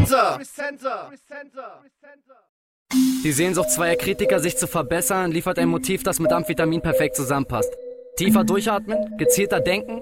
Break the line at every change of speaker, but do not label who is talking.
Presenter.
Die Sehnsucht zweier Kritiker, sich zu verbessern, liefert ein Motiv, das mit Amphetamin perfekt zusammenpasst. Tiefer durchatmen, gezielter denken